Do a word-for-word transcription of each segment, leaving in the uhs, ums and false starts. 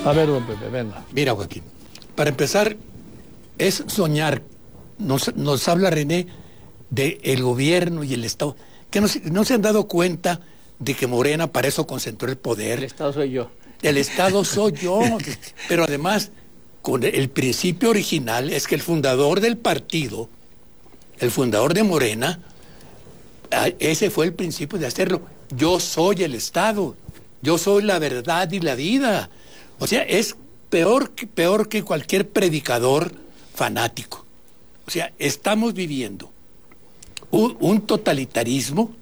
A ver, don Pepe, venga. Mira, Joaquín, para empezar, es soñar. Nos, nos habla René del gobierno y el Estado, que no, no se han dado cuenta de que Morena para eso concentró el poder. El Estado soy yo. El Estado soy yo. Pero además, con el principio original es que el fundador del partido, el fundador de Morena, ese fue el principio de hacerlo. Yo soy el Estado, yo soy la verdad y la vida. O sea, es peor que, peor que cualquier predicador fanático. O sea, estamos viviendo un, un totalitarismo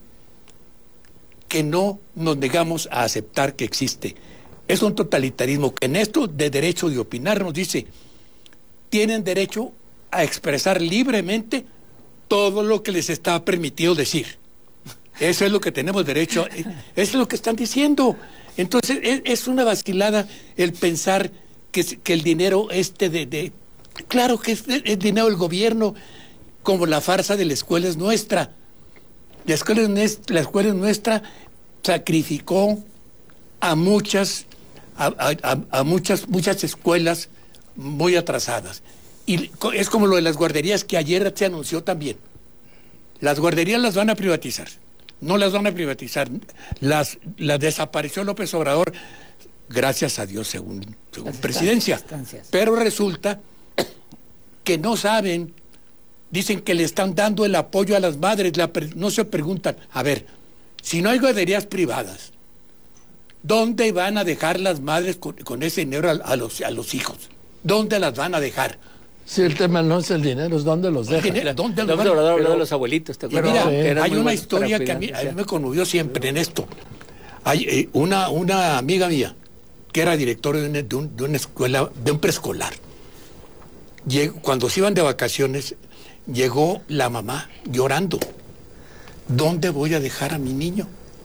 que no nos negamos a aceptar que existe. Es un totalitarismo que en esto de derecho de opinar nos dice, tienen derecho a expresar libremente todo lo que les está permitido decir. Eso es lo que tenemos derecho, eso es lo que están diciendo. Entonces es, es una vacilada el pensar que, que el dinero este de, de... Claro que es el dinero del gobierno, como la farsa de la escuela es nuestra. La escuela es nuestra, la escuela es nuestra sacrificó a muchas, a, a, a muchas, muchas escuelas muy atrasadas. Y es como lo de las guarderías que ayer se anunció también. Las guarderías las van a privatizar. No las van a privatizar. Las, las desapareció López Obrador, gracias a Dios, según, según presidencia. Estancias. Pero resulta que no saben, dicen que le están dando el apoyo a las madres, la, no se preguntan, a ver, si no hay guarderías privadas, ¿dónde van a dejar las madres con, con ese dinero a, a, los, a los hijos? ¿Dónde las van a dejar? Si el tema no es el dinero, es dónde los dejan. ¿Dónde, ¿dónde los van? Habló de los abuelitos, ¿te acuerdas? Mira, sí, que hay una historia que a mí, a mí me conmovió siempre en esto. Hay eh, una, una amiga mía que era directora de, de, un, de una escuela, de un preescolar. Llegó, cuando se iban de vacaciones, llegó la mamá llorando. ¿Dónde voy a dejar a mi niño?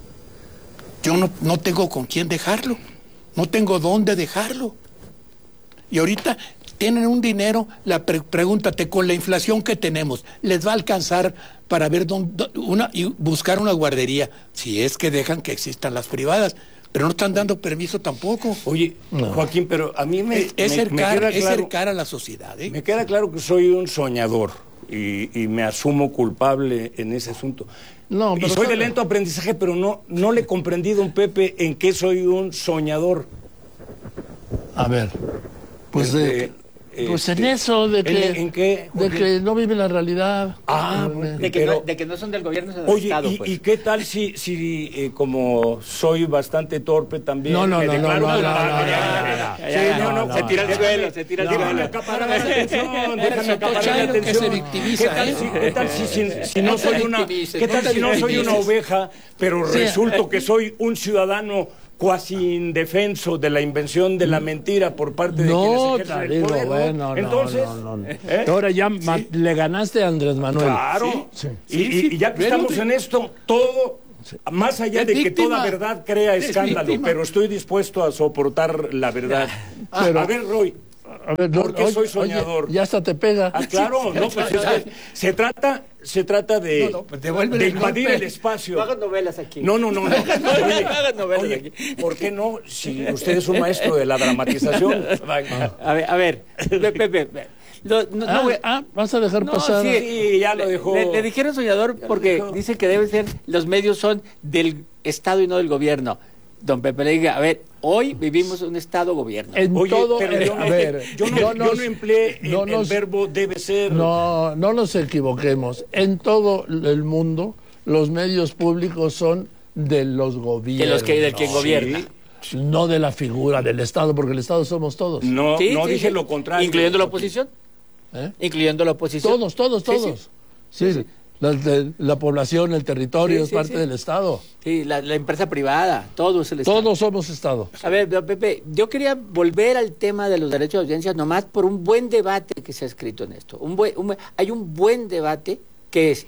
Yo no, no tengo con quién dejarlo. No tengo dónde dejarlo. Y ahorita tienen un dinero, la pre pregúntate, con la inflación que tenemos, ¿les va a alcanzar para ver dónde, una, y buscar una guardería? Si es que dejan que existan las privadas. Pero no están dando permiso tampoco. Oye, no. Joaquín, pero a mí me... Es, es, me, cercar, me es claro, cercar a la sociedad, ¿eh? Me queda claro que soy un soñador y, y me asumo culpable en ese asunto. No, pero y soy de lento aprendizaje, pero no, no le he comprendido, don Pepe, en qué soy un soñador. A ver, pues... Este, eh, Pues en eso, de que, ¿En, en qué, de que no vive la realidad. Ah, de que, pero, no, de que no son del gobierno, son del oye, Estado. Y, pues. ¿y qué tal si, si eh, como soy bastante torpe también? No, no, me no, declaro no, no, no, no, se tira al suelo, se tira al suelo. Déjame acaparar la atención, déjame acaparar la atención. Que se victimiza, ¿Qué tal, ¿eh? si, ¿qué tal si, si, si no soy una, qué tal si no soy una oveja, pero sí, resulto que soy un ciudadano cuasi indefenso de la invención de la mentira por parte de no, quienes ejercen el digo, poder, bueno, ¿no? Entonces, no, no, no. ¿eh? Ahora ya ¿Sí? le ganaste a Andrés Manuel. Claro. Sí, sí. Y, y, y ya que estamos en esto, todo, sí. más allá es de víctima. que toda verdad crea escándalo, pero estoy dispuesto a soportar la verdad. Pero, a ver, Roy, a ver, ¿por qué oye, soy soñador? Oye, ya hasta te pega. Ah, claro, no, pues es que se trata, se trata de, no, no, pues de invadir el espacio. No hagas novelas aquí. No, no, no, no. Oye, no hagas novelas oye, aquí. ¿por qué no? Si usted es un maestro de la dramatización. A ver, a ver, Pepe, Pepe. No, no, ah, no voy, ah, vas a dejar no, pasar. Sí, sí, ya lo dejó. Le, le dijeron soñador porque dice que deben ser, los medios son del Estado y no del gobierno. Don Pepe le diga, a ver, hoy vivimos un Estado-gobierno. En Oye, todo, pero eh, yo, a ver, yo no, yo yo nos, no empleé el, no nos, el verbo debe ser. No, no nos equivoquemos. En todo el mundo, los medios públicos son de los gobiernos. De los que, del que gobierna. Sí. No de la figura del Estado, porque el Estado somos todos. No, sí, no sí, dije sí. lo contrario. ¿Incluyendo la oposición? ¿Eh? ¿Incluyendo la oposición? Todos, todos, Sí, todos. sí. Sí, Sí, sí. La, de, la población, el territorio Sí, es sí, parte sí. del Estado. Sí, la, la empresa privada, todo es el Estado. Todos somos Estado. A ver, don Pepe, yo quería volver al tema de los derechos de audiencia nomás por un buen debate que se ha escrito en esto. Un buen, un, hay un buen debate que es,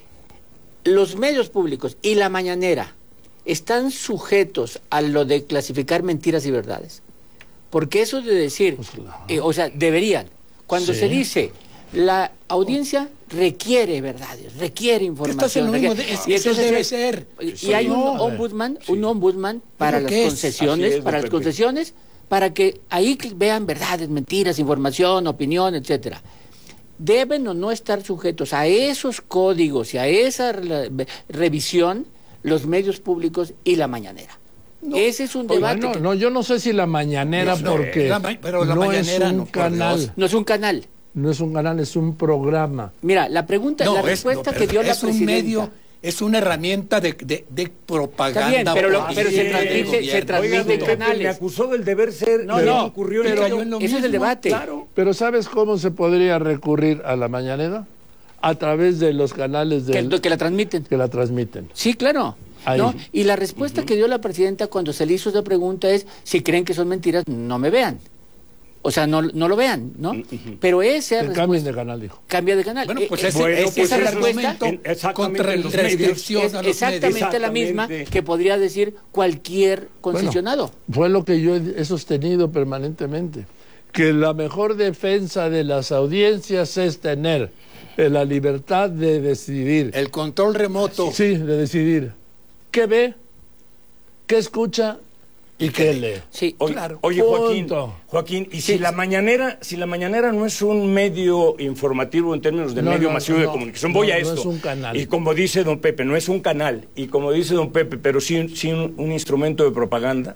los medios públicos y la mañanera están sujetos a lo de clasificar mentiras y verdades. Porque eso de decir, Pues claro. eh, o sea, deberían. Cuando Sí. se dice, la audiencia requiere verdades, requiere información. Estás en lo mismo requiere- de- es- y eso entonces debe es- ser. Y Sí, hay un no, ombudsman, sí. un ombudsman para ¿Pero las qué es? concesiones, Así es, para don las Pepe. concesiones, para que ahí vean verdades, mentiras, información, opinión, etcétera. Deben o no estar sujetos a esos códigos y a esa re revisión los medios públicos y la mañanera. No. Ese es un debate. Oiga, no, que... no, yo no sé si la mañanera, no, porque la ma pero la no mañanera es un no, canal. No es un canal. No es un canal, es un programa. Mira, la pregunta, no, la es, respuesta no, que dio la es presidenta. un medio, es una herramienta de, de, de propaganda. Está bien, pero, lo, pero se sí, transmite, se transmite Oiga, en canales. Me acusó del deber ser. No, y no, ocurrió pero, en pero lo ese mismo, es el debate. Claro. Pero ¿sabes cómo se podría recurrir a la mañanera? A través de los canales del, que, que la transmiten. Que la transmiten. Sí, claro. ¿No? Y la respuesta uh-huh. que dio la presidenta cuando se le hizo esa pregunta es, si creen que son mentiras, no me vean. O sea, no, no lo vean, ¿no? Uh-huh. Pero esa respuesta... Cambien de canal, dijo. Cambia de canal. Bueno, pues eh, ese, bueno, ese, pues esa ese respuesta en, contra el restricción es a los exactamente medios. la misma que podría decir cualquier concesionado. Bueno, fue lo que yo he sostenido permanentemente. Que la mejor defensa de las audiencias es tener la libertad de decidir. El control remoto. Sí, de decidir. ¿Qué ve? ¿Qué escucha? ¿Y qué lee? Sí, oye, claro. Oye, Joaquín, Joaquín, y si sí. la mañanera, si la mañanera no es un medio informativo en términos de no, medio no, masivo no, de comunicación, voy no, a esto. No es un canal. Y como dice don Pepe, no es un canal. Y como dice don Pepe, pero sí, sí un, un instrumento de propaganda.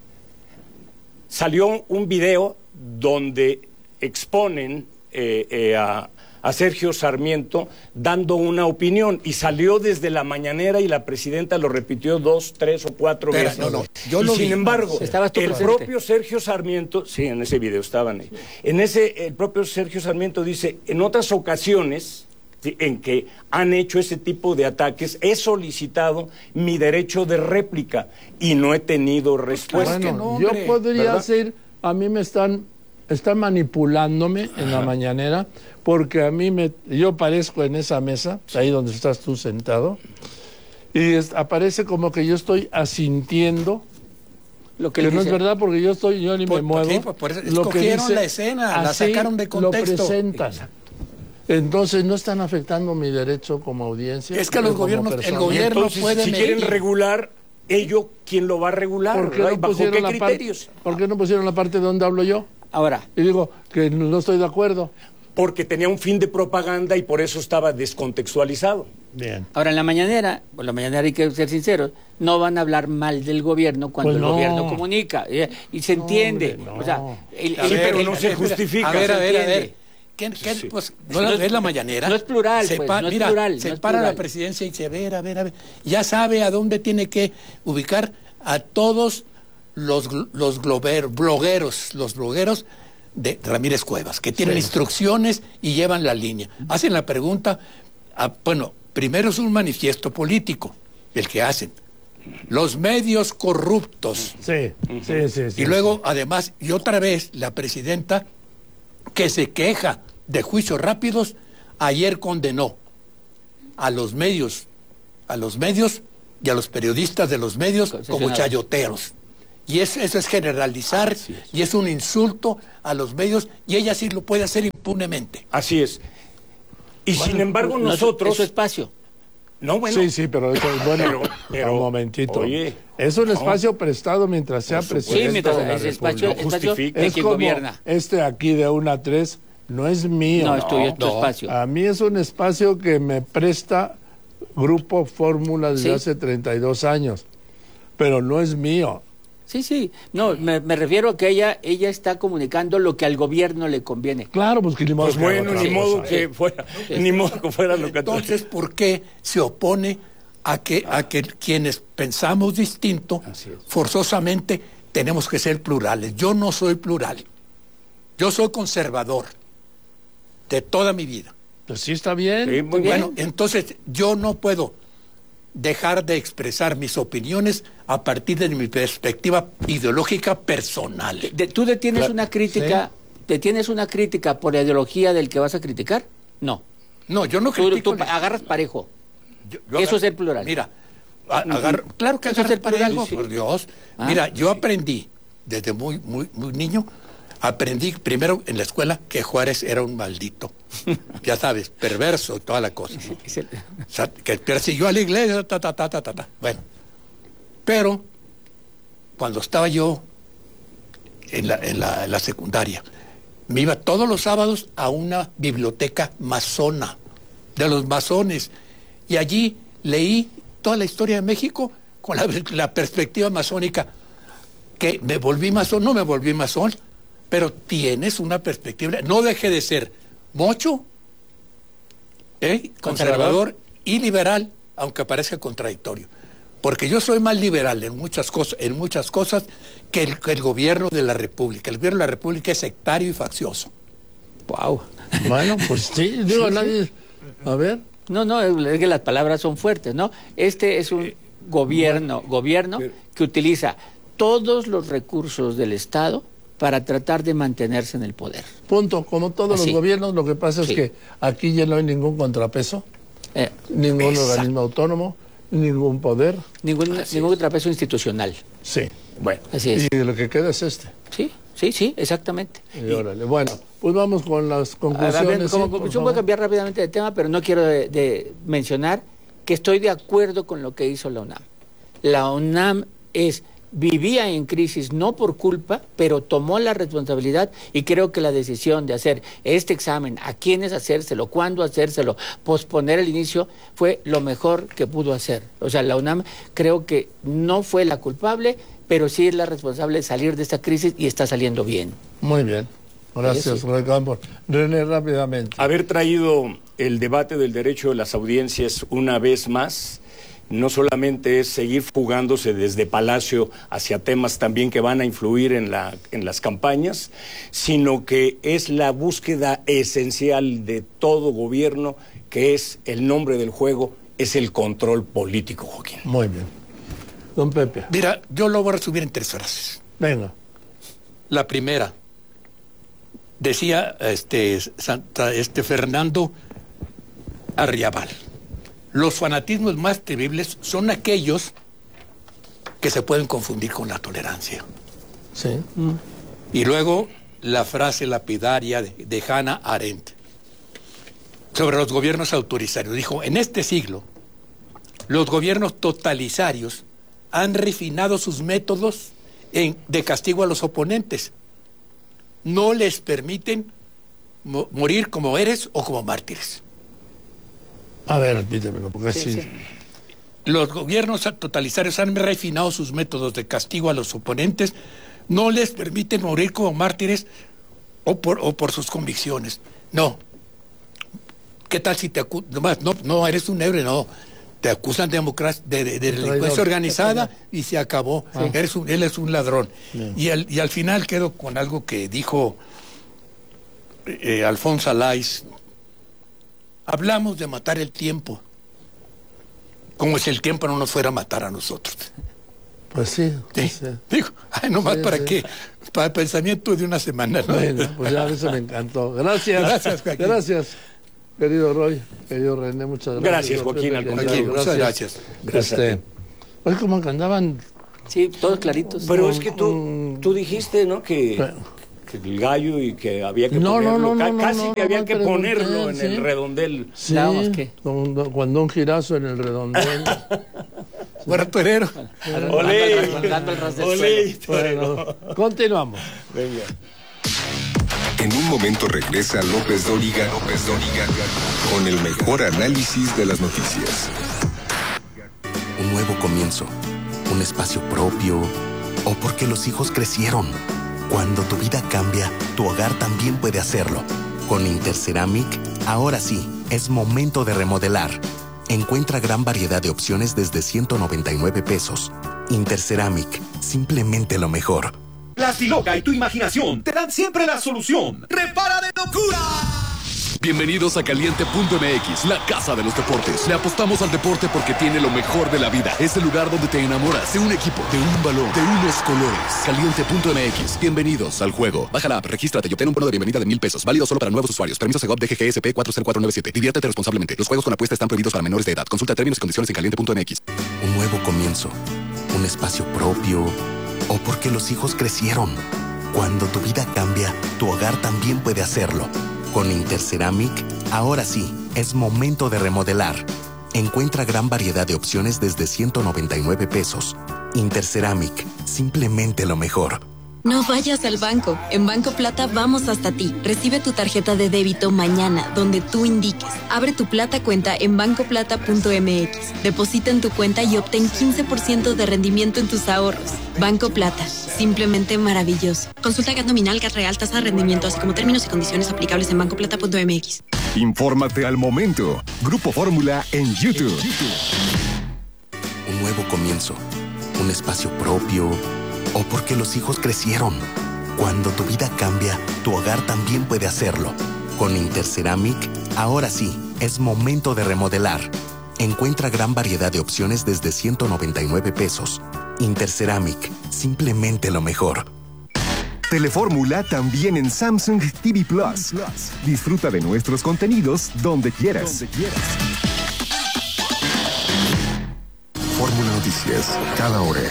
Salió un video donde exponen eh, eh, a a Sergio Sarmiento dando una opinión y salió desde la mañanera y la presidenta lo repitió dos, tres o cuatro Pero, veces. No, no, yo y lo sin vi. embargo, el presente? propio Sergio Sarmiento, sí, en ese video estaban ahí, en ese, el propio Sergio Sarmiento dice, en otras ocasiones ¿sí? en que han hecho ese tipo de ataques, he solicitado mi derecho de réplica y no he tenido respuesta. Bueno, no, yo hombre, podría ¿verdad? decir, a mí me están... Están manipulándome en la mañanera porque a mí me yo aparezco en esa mesa, ahí donde estás tú sentado, y es, aparece como que yo estoy asintiendo lo que, que no dice. Es verdad porque yo estoy yo ni por, me muevo. Sí, por, por eso, lo escogieron que dice, la escena, la sacaron de contexto. Lo presentan. Exacto. Entonces no están afectando mi derecho como audiencia. Es que los gobiernos, el gobierno entonces, puede si medir. quieren regular, ellos quién lo va a regular, ¿Por qué no ¿bajo qué la criterios? Parte, ¿Por qué no pusieron la parte donde hablo yo? Ahora. Y digo que no estoy de acuerdo. Porque tenía un fin de propaganda y por eso estaba descontextualizado. Bien. Ahora, en la mañanera, pues la mañanera hay que ser sinceros, no van a hablar mal del gobierno cuando pues no. el gobierno comunica. Y, y se entiende. No, o sea, el, el, sí, el, pero el, no se justifica. A ver, a ver, a entiende. ver. ¿Qué, qué, sí. Pues, no, no es la mañanera. No es plural, se pues, pa, no es mira, plural. Se no es para plural. la presidencia y dice, a ver, a ver, a ver. Ya sabe a dónde tiene que ubicar a todos los, los glober, blogueros, los blogueros de Ramírez Cuevas, que tienen sí. instrucciones y llevan la línea. Hacen la pregunta, a, bueno, primero es un manifiesto político, el que hacen. Los medios corruptos. Sí, sí, sí. sí y luego, sí. además, y otra vez, la presidenta, que se queja de juicios rápidos, ayer condenó a los medios, a los medios y a los periodistas de los medios como chayoteros. Y es, eso es generalizar, es. y es un insulto a los medios, y ella sí lo puede hacer impunemente. Así es. Y bueno, sin embargo no, nosotros... Es su espacio. No, bueno. Sí, sí, pero eso es bueno. pero, pero, un momentito. Oye, es un espacio no. prestado mientras sea presidente. Sí, mientras de la es espacio, República. espacio de es quien como gobierna. Este aquí de una a tres no es mío. No, es tuyo, es tu no. espacio. A mí es un espacio que me presta Grupo Fórmula desde sí. hace treinta y dos años, pero no es mío. Sí, sí. No, me, me refiero a que ella ella está comunicando lo que al gobierno le conviene. Claro, pues que ni modo pues que bueno, ni cosa. modo que fuera, sí. ni modo que fuera lo que... Entonces, ¿por qué se opone a que, a que quienes pensamos distinto, forzosamente tenemos que ser plurales? Yo no soy plural. Yo soy conservador de toda mi vida. Pues sí, está bien. Sí, muy bueno, bien. entonces yo no puedo dejar de expresar mis opiniones a partir de mi perspectiva ideológica personal. De, ¿Tú detienes claro. una crítica, ¿sí? detienes una crítica por la ideología del que vas a criticar? No. No, yo no tú, critico. Tú agarras parejo. Yo, yo Eso agar, es el plural. Mira, agarro, claro que eso es el plural, parejo, sí. por Dios. Ah, mira, yo sí. aprendí desde muy, muy, muy niño. Aprendí primero en la escuela que Juárez era un maldito, ya sabes, perverso y toda la cosa, ¿no? O sea, que persiguió a la iglesia, ta, ta, ta, ta, ta, ta. Bueno, pero cuando estaba yo en la, en la, en la secundaria. Me iba todos los sábados a una biblioteca masona, de los masones, y allí leí toda la historia de México con la, la perspectiva masónica. Que me volví masón, no me volví masón, pero tienes una perspectiva. No dejé de ser mocho, ¿eh? conservador y liberal, aunque parezca contradictorio. Porque yo soy más liberal en muchas cosas, en muchas cosas que el, que el gobierno de la República. El gobierno de la República es sectario y faccioso. Wow. Bueno, pues sí, digo, Sí, nadie... sí. A ver... No, no, es que las palabras son fuertes, ¿no? Este es un gobierno, gobierno que utiliza todos los recursos del Estado para tratar de mantenerse en el poder. Punto. Como todos Así. los gobiernos, lo que pasa Sí. es que aquí ya no hay ningún contrapeso, Eh, ningún Exacto. organismo autónomo, ningún poder. ningún, ningún contrapeso institucional. Sí. Bueno, Así es. Y lo que queda es este. Sí, sí, sí, exactamente. Y órale. Bueno, pues vamos con las A conclusiones. ver, como sí, por conclusión voy a favor. cambiar rápidamente de tema, pero no quiero de, de mencionar que estoy de acuerdo con lo que hizo la UNAM. La UNAM es vivía en crisis no por culpa, pero tomó la responsabilidad y creo que la decisión de hacer este examen, a quiénes hacérselo, cuándo hacérselo, posponer el inicio, fue lo mejor que pudo hacer. O sea, la UNAM creo que no fue la culpable, pero sí es la responsable de salir de esta crisis y está saliendo bien. Muy bien. Gracias, Sí. René Campos. René, rápidamente. Haber traído el debate del derecho de las audiencias una vez más no solamente es seguir fugándose desde Palacio hacia temas también que van a influir en, la, en las campañas, sino que es la búsqueda esencial de todo gobierno, que es el nombre del juego, es el control político, Joaquín. Muy bien. Don Pepe. mira, yo lo voy a resumir en tres frases. Venga. La primera, decía este, Santa, este Fernando Arriabal, los fanatismos más terribles son aquellos que se pueden confundir con la tolerancia. Sí. Y luego la frase lapidaria de, de Hannah Arendt sobre los gobiernos autoritarios. Dijo, en este siglo, los gobiernos totalitarios han refinado sus métodos en, de castigo a los oponentes. No les permiten mo- morir como héroes o como mártires. A ver, repítemelo, porque Sí, sí. sí. Los gobiernos totalitarios han refinado sus métodos de castigo a los oponentes, no les permiten morir como mártires o por, o por sus convicciones. No. ¿Qué tal si te acusan? No, no, eres un héroe, no. Te acusan de, democracia, de, de, de Traidor. delincuencia organizada y se acabó. Eres un, él es un ladrón. Bien. Y al, y al final quedo con algo que dijo eh, Alfonso Alais. Hablamos de matar el tiempo, como si el tiempo no nos fuera a matar a nosotros. Pues sí. Sí. sí. Digo, ay, nomás Sí, para sí. qué, para el pensamiento de una semana, ¿no? Bueno, pues ya eso me encantó. Gracias. Gracias, Joaquín. Gracias, querido Roy, querido René, muchas gracias. Gracias, Don Joaquín, Pepe, al querido, contrario. Muchas gracias. Gracias a Este, ti. hoy como que andaban... Sí, todos claritos. Pero es que tú, Mm. tú dijiste, ¿no? Que, Pero- que el gallo y que había que No, no, ponerlo, no, ca- no, casi no, que no, había no que pregunté, ponerlo en sí. el redondel. Sí, Dábamos qué. don- don- cuando un girazo en el redondel. Bueno, torero. Olé, Arrancando el ras del olé, Bueno, torero. continuamos. Venga. En un momento regresa López Dóriga, López Dóriga, con el mejor análisis de las noticias. Un nuevo comienzo, un espacio propio, o porque los hijos crecieron. Cuando tu vida cambia, tu hogar también puede hacerlo. Con Interceramic, ahora sí, es momento de remodelar. Encuentra gran variedad de opciones desde ciento noventa y nueve pesos. Interceramic, simplemente lo mejor. Plastiloca y tu imaginación te dan siempre la solución. ¡Repara de locura! Bienvenidos a Caliente punto M X, la casa de los deportes. Le apostamos al deporte porque tiene lo mejor de la vida. Es el lugar donde te enamoras de un equipo, de un balón, de unos colores. Caliente punto M X. Bienvenidos al juego. Baja la app, regístrate y obtén un bono de bienvenida de mil pesos. Válido solo para nuevos usuarios. Permiso Segov D G G S P cuatro cero cuatro nueve siete. Diviértete responsablemente. Los juegos con apuesta están prohibidos para menores de edad. Consulta términos y condiciones en Caliente punto M X. Un nuevo comienzo, un espacio propio, o porque los hijos crecieron. Cuando tu vida cambia, tu hogar también puede hacerlo. Con Interceramic, ahora sí, es momento de remodelar. Encuentra gran variedad de opciones desde ciento noventa y nueve pesos. Interceramic, simplemente lo mejor. No vayas al banco. En Banco Plata vamos hasta ti. Recibe tu tarjeta de débito mañana, donde tú indiques. Abre tu Plata cuenta en banco plata punto m x. Deposita en tu cuenta y obtén quince por ciento de rendimiento en tus ahorros. Banco Plata. Simplemente maravilloso. Consulta G A T nominal, G A T real, tasa de rendimiento, así como términos y condiciones aplicables en banco plata punto m x. Infórmate al momento. Grupo Fórmula en YouTube. Un nuevo comienzo. Un espacio propio. O porque los hijos crecieron. Cuando tu vida cambia, tu hogar también puede hacerlo. Con Interceramic, ahora sí, es momento de remodelar. Encuentra gran variedad de opciones desde ciento noventa y nueve pesos. Interceramic, simplemente lo mejor. Telefórmula también en Samsung T V Plus. Disfruta de nuestros contenidos donde quieras. Fórmula Noticias, cada hora.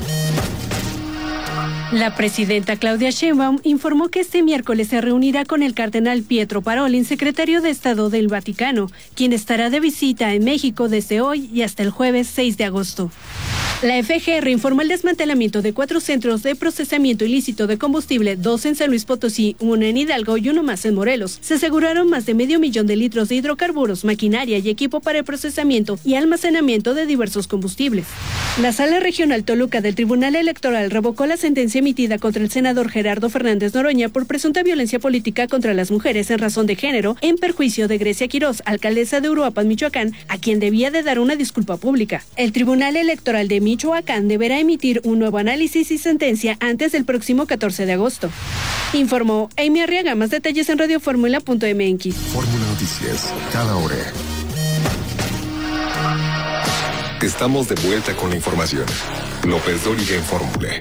La presidenta Claudia Sheinbaum informó que este miércoles se reunirá con el cardenal Pietro Parolin, secretario de Estado del Vaticano, quien estará de visita en México desde hoy y hasta el jueves seis de agosto. La F G R informó el desmantelamiento de cuatro centros de procesamiento ilícito de combustible, dos en San Luis Potosí, uno en Hidalgo y uno más en Morelos. Se aseguraron más de medio millón de litros de hidrocarburos, maquinaria y equipo para el procesamiento y almacenamiento de diversos combustibles. La Sala Regional Toluca del Tribunal Electoral revocó la sentencia emitida contra el senador Gerardo Fernández Noroña por presunta violencia política contra las mujeres en razón de género, en perjuicio de Grecia Quirós, alcaldesa de Uruapan, Michoacán, a quien debía de dar una disculpa pública. El Tribunal Electoral de Michoacán deberá emitir un nuevo análisis y sentencia antes del próximo catorce de agosto. Informó Amy Arriaga. Más detalles en radio fórmula punto m x. Fórmula Noticias, cada hora. Estamos de vuelta con la información. López Dóriga en Fórmula.